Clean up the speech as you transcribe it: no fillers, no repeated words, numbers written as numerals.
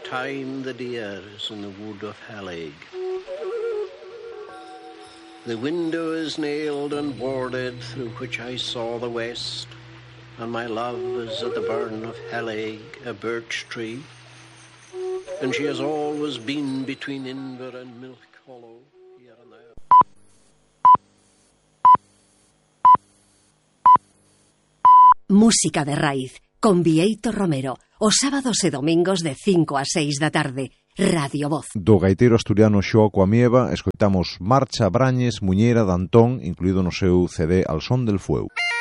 time the deer is in the wood of Hallaig. The window is nailed and boarded through which I saw the west, and my love is at the burn of Hallaig, a birch tree, and she has always been between Inver and Milk Hollow, here and there. Música de raíz, con Bieito Romero, os sábados e domingos de 5 a 6 da tarde, Radio Voz. Do gaiteiro asturiano Xoaco Amieva escoitamos Marcha Brañes, Muñeira de Antón, incluído no seu CD Al son del fueu.